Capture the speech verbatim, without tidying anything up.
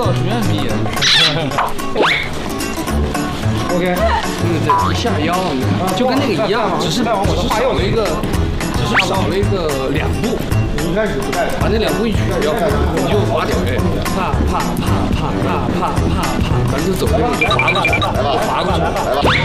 道学院毕业的。OK， 对对对，一下腰，你看，就跟那个一样，只是只是少了一个，只是少了一个两步。 一开始不带， 把那两步一取消，你就滑掉，哎，啪啪啪啪啪啪啪啪，咱就走这个滑过去，滑过去，来吧。